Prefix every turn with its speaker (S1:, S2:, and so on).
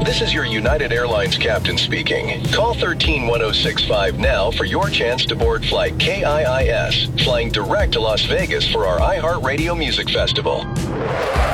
S1: This is your United Airlines captain speaking. Call 131065 now for your chance to board flight KIIS, flying direct to Las Vegas for our iHeartRadio Music Festival.